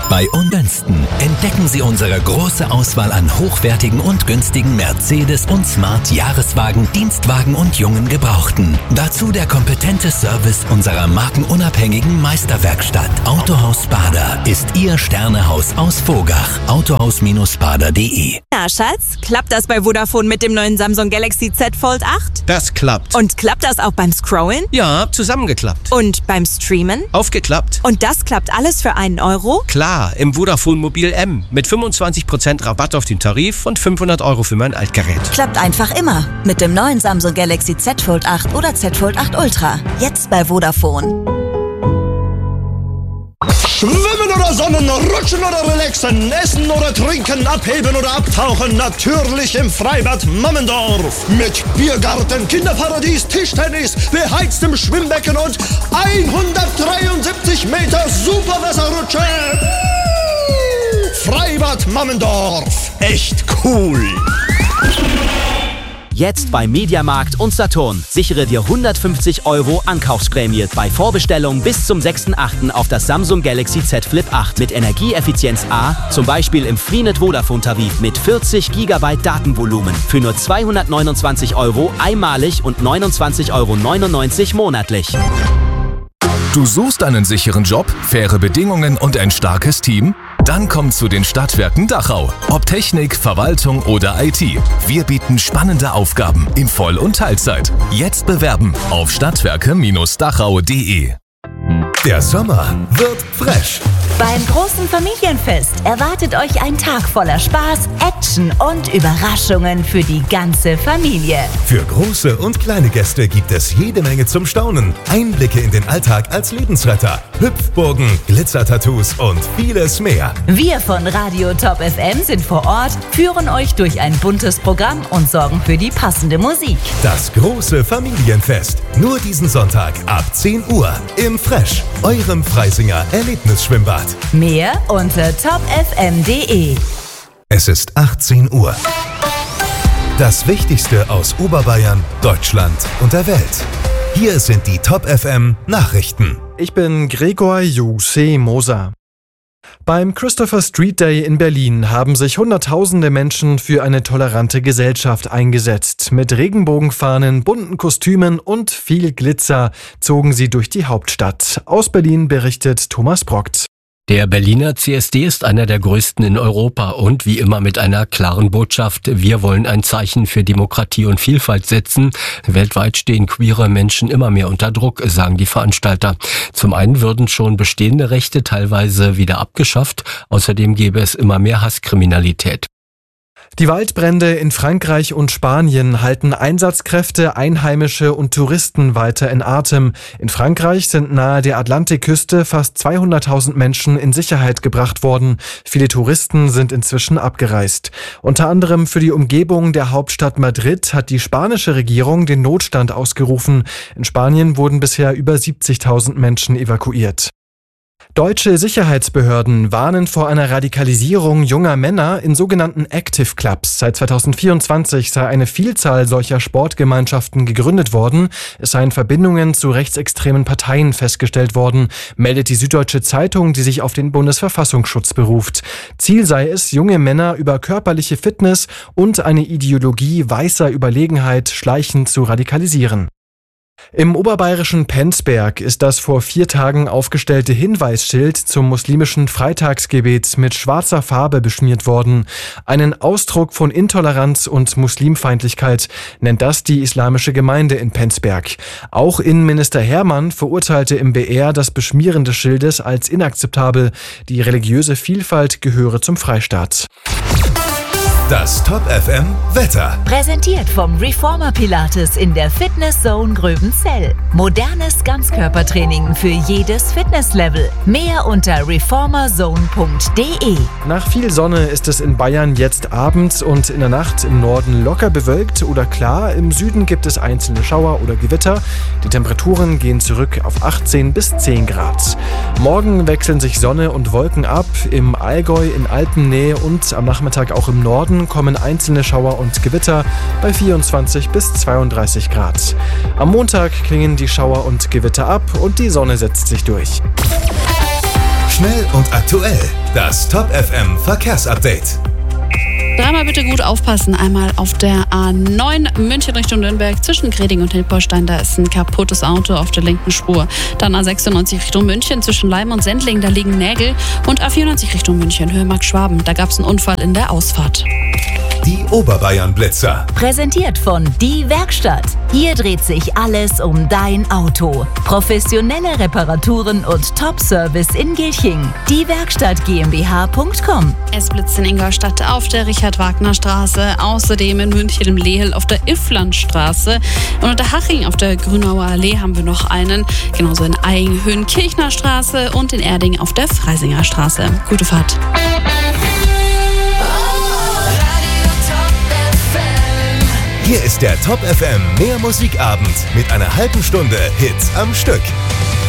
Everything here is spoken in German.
Bei Ungünsten entdecken Sie unsere große Auswahl an hochwertigen und günstigen Mercedes- und Smart-Jahreswagen, Dienstwagen und jungen Gebrauchten. Dazu der kompetente Service unserer markenunabhängigen Meisterwerkstatt. Autohaus Bader ist Ihr Sternehaus aus Vogach. Autohaus-bader.de. Na Schatz, klappt das bei Vodafone mit dem neuen Samsung Galaxy Z Fold 8? Das klappt. Und klappt das auch beim Scrollen? Ja, zusammengeklappt. Und beim Streamen? Aufgeklappt. Und das klappt alles für einen Euro? Klar, im Vodafone Mobil M mit 25% Rabatt auf den Tarif und 500 € für mein Altgerät. Klappt einfach immer mit dem neuen Samsung Galaxy Z Fold 8 oder Z Fold 8 Ultra. Jetzt bei Vodafone. Schwimmen oder sonnen, rutschen oder relaxen, essen oder trinken, abheben oder abtauchen, natürlich im Freibad Mammendorf. Mit Biergarten, Kinderparadies, Tischtennis, beheiztem Schwimmbecken und 173 Meter Superwasserrutsche. Freibad Mammendorf. Echt cool. Jetzt bei Mediamarkt und Saturn. Sichere dir 150 € Ankaufsprämie bei Vorbestellung bis zum 6.8. auf das Samsung Galaxy Z Flip 8 mit Energieeffizienz A, zum Beispiel im Freenet Vodafone Tarif mit 40 GB Datenvolumen für nur 229 € einmalig und 29,99 € monatlich. Du suchst einen sicheren Job, faire Bedingungen und ein starkes Team? Dann komm zu den Stadtwerken Dachau. Ob Technik, Verwaltung oder IT. Wir bieten spannende Aufgaben in Voll- und Teilzeit. Jetzt bewerben auf stadtwerke-dachau.de. Der Sommer wird fresh. Beim großen Familienfest erwartet euch ein Tag voller Spaß, Action und Überraschungen für die ganze Familie. Für große und kleine Gäste gibt es jede Menge zum Staunen. Einblicke in den Alltag als Lebensretter, Hüpfburgen, Glitzertattoos und vieles mehr. Wir von Radio Top FM sind vor Ort, führen euch durch ein buntes Programm und sorgen für die passende Musik. Das große Familienfest. Nur diesen Sonntag ab 10 Uhr im Fresh, eurem Freisinger Erlebnisschwimmbad. Mehr unter topfm.de. Es ist 18 Uhr. Das Wichtigste aus Oberbayern, Deutschland und der Welt. Hier sind die Top FM Nachrichten. Ich bin Gregor Juse Moser. Beim Christopher Street Day in Berlin haben sich Hunderttausende Menschen für eine tolerante Gesellschaft eingesetzt. Mit Regenbogenfahnen, bunten Kostümen und viel Glitzer zogen sie durch die Hauptstadt. Aus Berlin berichtet Thomas Brockt. Der Berliner CSD ist einer der größten in Europa und wie immer mit einer klaren Botschaft: Wir wollen ein Zeichen für Demokratie und Vielfalt setzen. Weltweit stehen queere Menschen immer mehr unter Druck, sagen die Veranstalter. Zum einen würden schon bestehende Rechte teilweise wieder abgeschafft. Außerdem gäbe es immer mehr Hasskriminalität. Die Waldbrände in Frankreich und Spanien halten Einsatzkräfte, Einheimische und Touristen weiter in Atem. In Frankreich sind nahe der Atlantikküste fast 200.000 Menschen in Sicherheit gebracht worden. Viele Touristen sind inzwischen abgereist. Unter anderem für die Umgebung der Hauptstadt Madrid hat die spanische Regierung den Notstand ausgerufen. In Spanien wurden bisher über 70.000 Menschen evakuiert. Deutsche Sicherheitsbehörden warnen vor einer Radikalisierung junger Männer in sogenannten Active Clubs. Seit 2024 sei eine Vielzahl solcher Sportgemeinschaften gegründet worden. Es seien Verbindungen zu rechtsextremen Parteien festgestellt worden, meldet die Süddeutsche Zeitung, die sich auf den Bundesverfassungsschutz beruft. Ziel sei es, junge Männer über körperliche Fitness und eine Ideologie weißer Überlegenheit schleichend zu radikalisieren. Im oberbayerischen Penzberg ist das vor 4 Tagen aufgestellte Hinweisschild zum muslimischen Freitagsgebet mit schwarzer Farbe beschmiert worden. Einen Ausdruck von Intoleranz und Muslimfeindlichkeit nennt das die islamische Gemeinde in Penzberg. Auch Innenminister Hermann verurteilte im BR das Beschmieren des Schildes als inakzeptabel. Die religiöse Vielfalt gehöre zum Freistaat. Das Top FM Wetter. Präsentiert vom Reformer Pilates in der Fitness Zone Gröbenzell. Modernes Ganzkörpertraining für jedes Fitnesslevel. Mehr unter reformerzone.de. Nach viel Sonne ist es in Bayern jetzt abends und in der Nacht im Norden locker bewölkt oder klar. Im Süden gibt es einzelne Schauer oder Gewitter. Die Temperaturen gehen zurück auf 18 bis 10 Grad. Morgen wechseln sich Sonne und Wolken ab. Im Allgäu, in Alpennähe und am Nachmittag auch im Norden kommen einzelne Schauer und Gewitter bei 24 bis 32 Grad. Am Montag klingen die Schauer und Gewitter ab und die Sonne setzt sich durch. Schnell und aktuell. Das Top FM Verkehrsupdate. Dreimal bitte gut aufpassen. Einmal auf der A9 München Richtung Nürnberg zwischen Greding und Hilpolstein. Da ist ein kaputtes Auto auf der linken Spur. Dann A96 Richtung München zwischen Leim und Sendling. Da liegen Nägel. Und A94 Richtung München Höhe Markt Schwaben. Da gab es einen Unfall in der Ausfahrt. Die Oberbayern-Blitzer. Präsentiert von Die Werkstatt. Hier dreht sich alles um dein Auto. Professionelle Reparaturen und Top-Service in Gilching. Diewerkstatt GmbH.com. Es blitzt in Ingolstadt auf der Richard-Wagner-Straße. Außerdem in München im Lehel auf der Ifflandstraße. Und unter Haching auf der Grünauer Allee haben wir noch einen. Genauso in Eigenhöhen-Kirchner Straße und in Erding auf der Freisinger Straße. Gute Fahrt. Hier ist der Top FM Mehr Musikabend mit einer halben Stunde Hits am Stück.